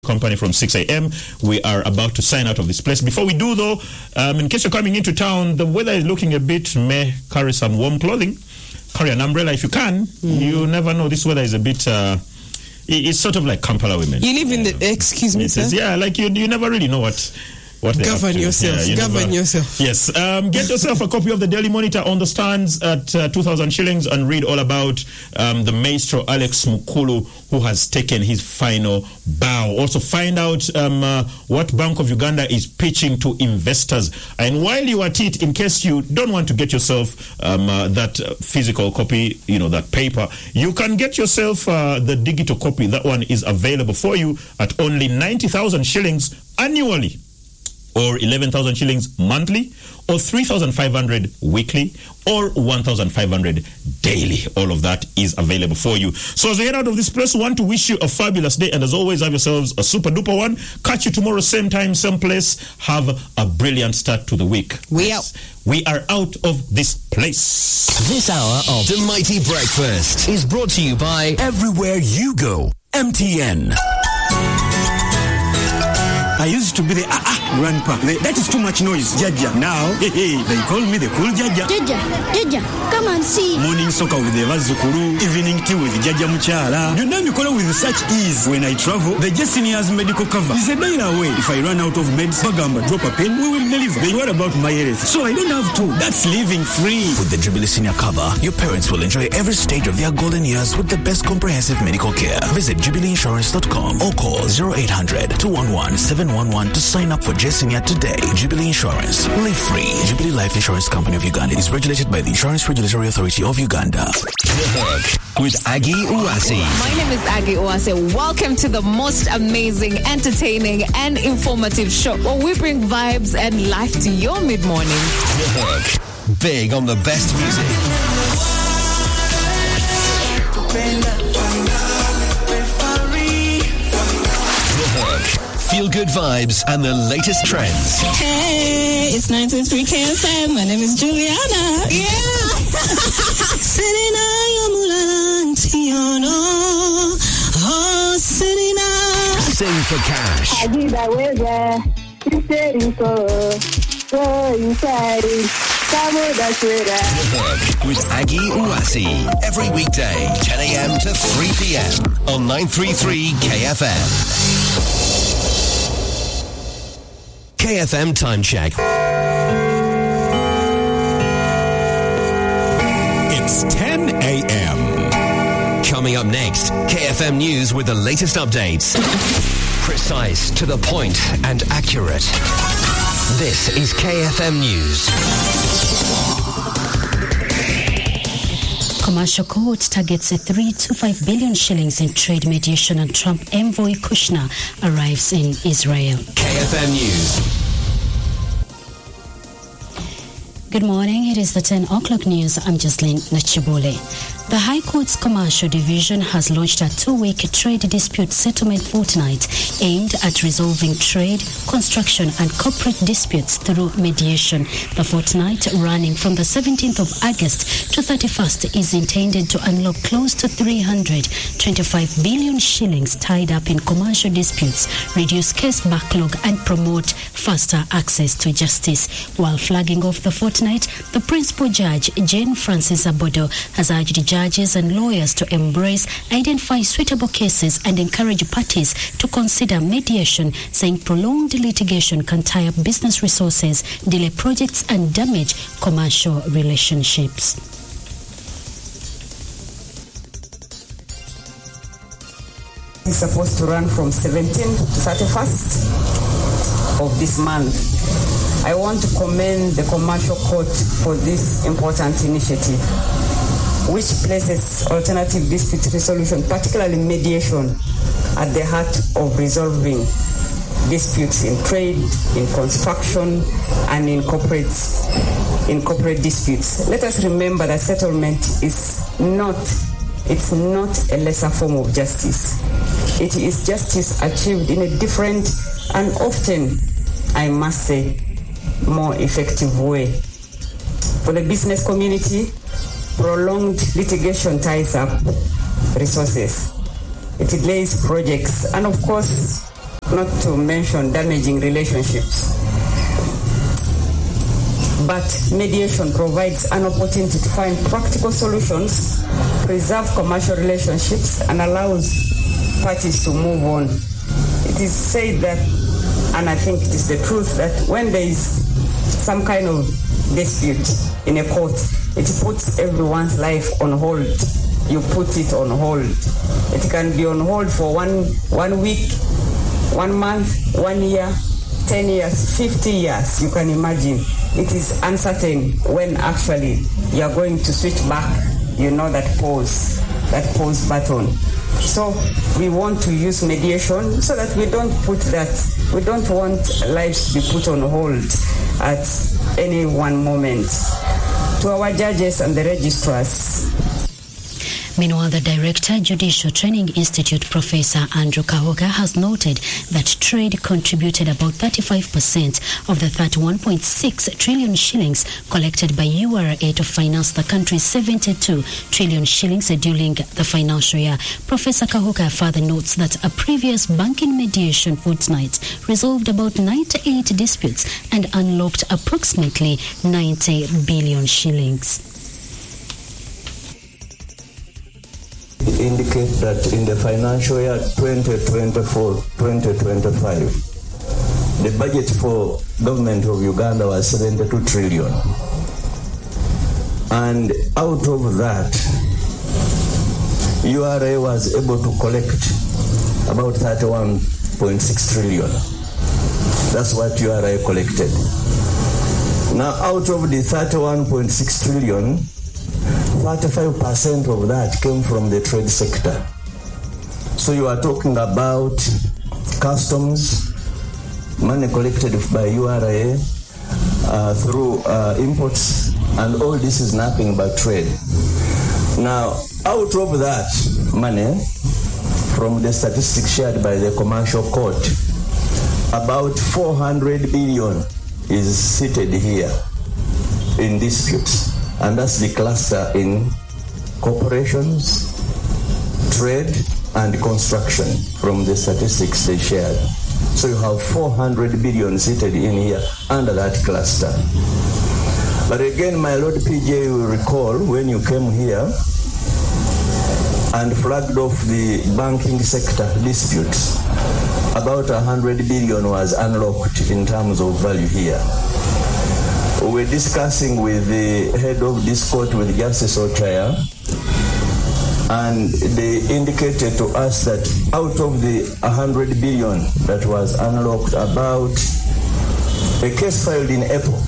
company from 6 a.m. We are about to sign out of this place. Before we do, though, in case you're coming into town, the weather is looking a bit meh. Carry some warm clothing. Carry an umbrella if you can. You never know. This weather is a bit... it's sort of like Kampala women. You live in the... Excuse me, sir? Yeah, like you never really know what they govern yourself. Yeah, govern yourself. Yes. Get yourself a copy of the Daily Monitor on the stands at 2,000 shillings and read all about the maestro Alex Mukulu, who has taken his final bow. Also find out what Bank of Uganda is pitching to investors. And while you're at it, in case you don't want to get yourself that physical copy, that paper, you can get yourself the digital copy. That one is available for you at only 90,000 shillings annually, or 11,000 shillings monthly, or 3,500 weekly, or 1,500 daily. All of that is available for you. So as we head out of this place, we want to wish you a fabulous day, and as always, have yourselves a super duper one. Catch you tomorrow, same time, same place. Have a brilliant start to the week. We out. We are out of this place. This hour of The Mighty Breakfast is brought to you by Everywhere You Go, MTN. I used to be the grandpa. That is too much noise, Jaja. Now, they call me the cool Jaja. Jaja, come and see. Morning soccer with the Vazukuru, evening tea with Jaja Muchala. You know me call with such ease. When I travel, the Jessinia's medical cover is a dial away. If I run out of meds, Bagamba, drop a pen, we will deliver. They worry about my health, so I don't have to. That's living free. With the Jubilee Senior cover, your parents will enjoy every stage of their golden years with the best comprehensive medical care. Visit jubileeinsurance.com or call 0800 211 711 to sign up for Jessinia today. Jubilee Insurance. Live free. Jubilee Life Insurance Company of Uganda is regulated by the Insurance Regulatory Authority of Uganda. With Aggie Uwasi. My name is Aggie Uwasi. Welcome to the most amazing, entertaining, and informative show where we bring vibes and life to your mid-morning. Big on the best music. Feel-good vibes and the latest trends. Hey, it's 923 KFM. My name is Juliana. Yeah. Sing for cash. With Aggie Uwasi. Every weekday, 10 a.m. to 3 p.m. on 933 KFM. KFM Time Check. It's 10 a.m. Coming up next, KFM News with the latest updates. Precise, to the point, and accurate. This is KFM News. Commercial court targets 3 to 5 billion shillings in trade mediation, and Trump envoy Kushner arrives in Israel. KFM News. Good morning. It is the 10 o'clock news. I'm Jocelyn Nachibole. The High Court's Commercial Division has launched a 2-week trade dispute settlement fortnight aimed at resolving trade, construction and corporate disputes through mediation. The fortnight, running from the 17th of August to 31st, is intended to unlock close to 325 billion shillings tied up in commercial disputes, reduce case backlog and promote faster access to justice. While flagging off the fortnight, the principal judge, Jane Francis Abodo, has urged judges and lawyers to embrace, identify suitable cases and encourage parties to consider mediation, saying prolonged litigation can tie up business resources, delay projects and damage commercial relationships. It's supposed to run from 17th to 31st of this month. I want to commend the Commercial Court for this important initiative, which places alternative dispute resolution, particularly mediation, at the heart of resolving disputes in trade, in construction, and in corporate disputes. Let us remember that settlement is not a lesser form of justice. It is justice achieved in a different and often, I must say, more effective way. For the business community, prolonged litigation ties up resources. It delays projects and, of course, not to mention damaging relationships. But mediation provides an opportunity to find practical solutions, preserve commercial relationships, and allows parties to move on. It is said that, and I think it is the truth, that when there is some kind of dispute in a court, it puts everyone's life on hold. You put it on hold. It can be on hold for one week, 1 month, 1 year, 10 years, 50 years. You can imagine. It is uncertain when actually you are going to switch back, that pause button. So we want to use mediation so that we don't want lives to be put on hold at any one moment. To our judges and the registrars. Meanwhile, the Director, Judicial Training Institute, Professor Andrew Kahoga, has noted that trade contributed about 35% of the 31.6 trillion shillings collected by URA to finance the country's 72 trillion shillings during the financial year. Professor Kahoga further notes that a previous banking mediation fortnight resolved about 98 disputes and unlocked approximately 90 billion shillings. Indicate that in the financial year 2024-2025, the budget for government of Uganda was 72 trillion. And out of that, URA was able to collect about 31.6 trillion. That's what URA collected. Now, out of the 31.6 trillion, 35% of that came from the trade sector. So you are talking about customs, money collected by URA through imports, and all this is nothing but trade. Now, out of that money, from the statistics shared by the commercial court, about 400 billion is seated here in disputes. And that's the cluster in corporations, trade, and construction from the statistics they shared. So you have 400 billion seated in here under that cluster. But again, my Lord PJ, you will recall when you came here and flagged off the banking sector disputes, about 100 billion was unlocked in terms of value here. We're discussing with the head of this court, with Justice Ochaya, and they indicated to us that out of the 100 billion that was unlocked, about a case filed in April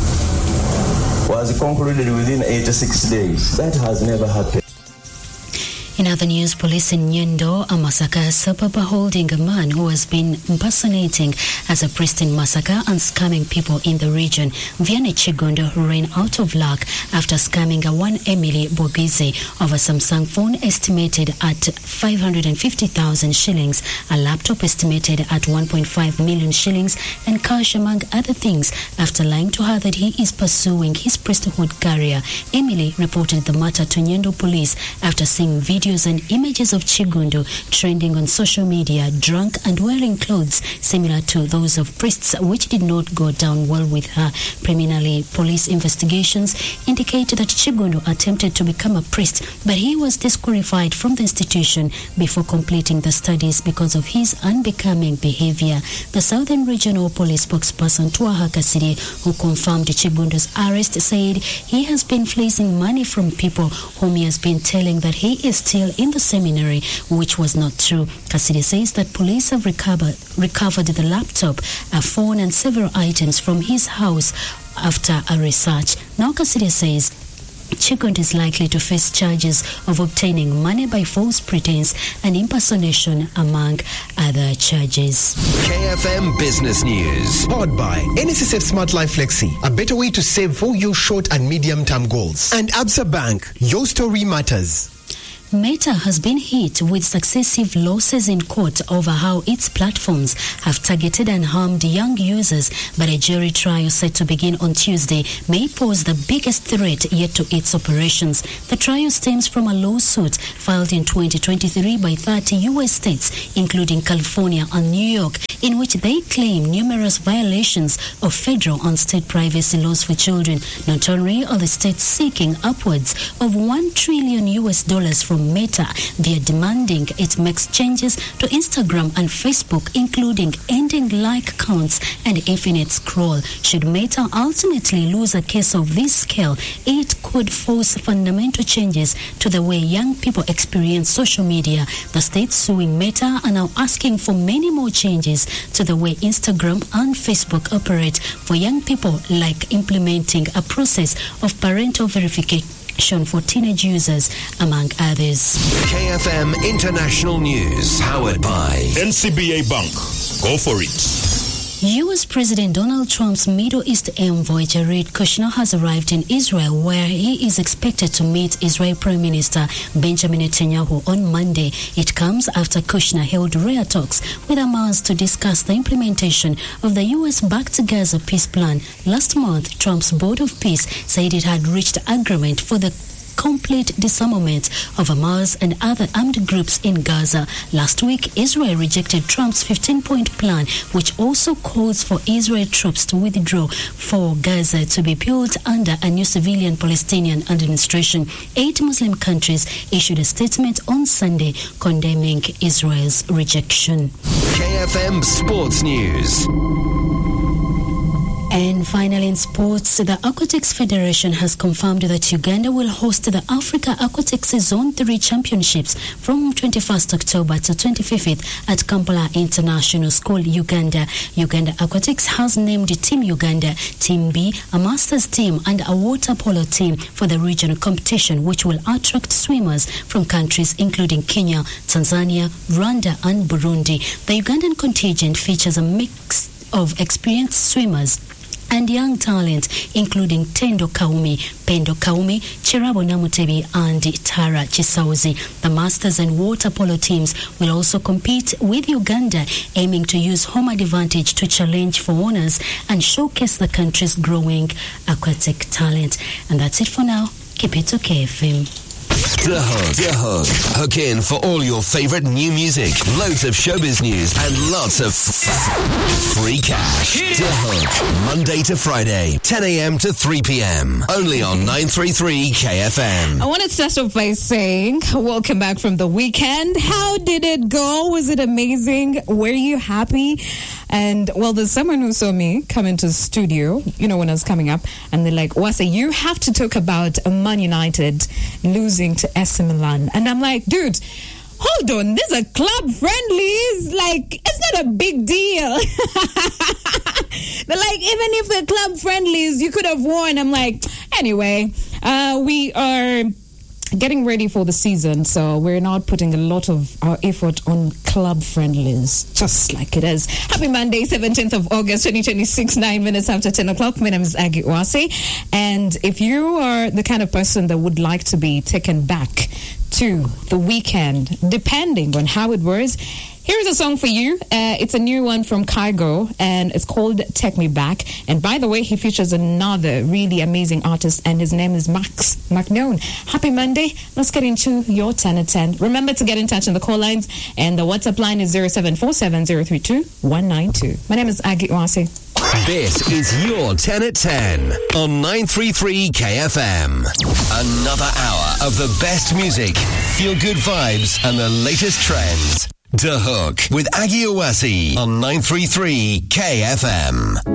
was concluded within 86 days. That has never happened. In other news, police in Nyendo, a massacre suburb, holding a man who has been impersonating as a priest in massacre and scamming people in the region. Vianney Chigundo ran out of luck after scamming a one Emily Bogize of a Samsung phone estimated at 550,000 shillings, a laptop estimated at 1.5 million shillings, and cash, among other things, after lying to her that he is pursuing his priesthood career. Emily reported the matter to Nyendo police after seeing videos and images of Chigundo trending on social media, drunk and wearing clothes similar to those of priests, which did not go down well with her. Preliminary police investigations indicated that Chigundo attempted to become a priest, but he was disqualified from the institution before completing the studies because of his unbecoming behavior. The Southern Regional Police spokesperson Tuaha Kasiri, who confirmed Chigundo's arrest, said he has been fleecing money from people whom he has been telling that he is still in the seminary, which was not true. Kasiri says that police have recovered the laptop, a phone, and several items from his house after a research. Now Kasiri says Chigundo is likely to face charges of obtaining money by false pretense and impersonation, among other charges. KFM Business News, powered by NSSF Smart Life Flexi, a better way to save for your short and medium-term goals. And Absa Bank, your story matters. Meta has been hit with successive losses in court over how its platforms have targeted and harmed young users, but a jury trial set to begin on Tuesday may pose the biggest threat yet to its operations. The trial stems from a lawsuit filed in 2023 by 30 U.S. states, including California and New York, in which they claim numerous violations of federal and state privacy laws for children. Not only are the states seeking upwards of $1 trillion from Meta, they are demanding it makes changes to Instagram and Facebook, including ending like counts and infinite scroll. Should Meta ultimately lose a case of this scale, it could force fundamental changes to the way young people experience social media. The states suing Meta are now asking for many more changes to the way Instagram and Facebook operate for young people, like implementing a process of parental verification for teenage users, among others. KFM International News, powered by NCBA Bank. Go for it. U.S. President Donald Trump's Middle East envoy Jared Kushner has arrived in Israel, where he is expected to meet Israel Prime Minister Benjamin Netanyahu on Monday. It comes after Kushner held rare talks with Hamas to discuss the implementation of the U.S.-backed Gaza peace plan. Last month, Trump's Board of Peace said it had reached agreement for the complete disarmament of Hamas and other armed groups in Gaza. Last week, Israel rejected Trump's 15-point plan, which also calls for Israel troops to withdraw for Gaza to be built under a new civilian Palestinian administration. 8 Muslim countries issued a statement on Sunday condemning Israel's rejection. KFM Sports News. And finally, in sports, the Aquatics Federation has confirmed that Uganda will host the Africa Aquatics Zone 3 Championships from 21st October to 25th at Kampala International School, Uganda. Uganda Aquatics has named Team Uganda, Team B, a Masters team and a water polo team for the regional competition, which will attract swimmers from countries including Kenya, Tanzania, Rwanda and Burundi. The Ugandan contingent features a mix of experienced swimmers and young talent, including Tendo Kaumi, Pendo Kaumi, Chirabo Namutebi, and Tara Chisauzi. The Masters and Water Polo teams will also compete with Uganda, aiming to use home advantage to challenge for honors and showcase the country's growing aquatic talent. And that's it for now. Keep it to KFM. The Hook. Hook in for all your favorite new music, loads of showbiz news, and lots of free cash. The Hook, Monday to Friday, 10 a.m. to 3 p.m. Only on 933 KFM. I want to start off by saying, welcome back from the weekend. How did it go? Was it amazing? Were you happy? And, well, there's someone who saw me come into the studio, when I was coming up, and they're like, Wasa, you have to talk about Man United losing to AC Milan. And I'm like, dude, hold on, these are club friendlies. Like, it's not a big deal. But, like, even if they're club friendlies, you could have won. I'm like, anyway, we are getting ready for the season, so we're not putting a lot of our effort on club friendlies, just like it is. Happy Monday, 17th of August, 2026, 9 minutes after 10 o'clock. My name is Aggie Wasi, and if you are the kind of person that would like to be taken back to the weekend, depending on how it was, here's a song for you. It's a new one from Kygo, and it's called Take Me Back. And by the way, he features another really amazing artist, and his name is Max McNown. Happy Monday. Let's get into your 10 at 10. Remember to get in touch on the call lines, and the WhatsApp line is 0747-032-192. My name is Aggie Wasi. This is your 10 at 10 on 933 KFM. Another hour of the best music, feel-good vibes, and the latest trends. The Hook with Aggie Owasi on 933 KFM.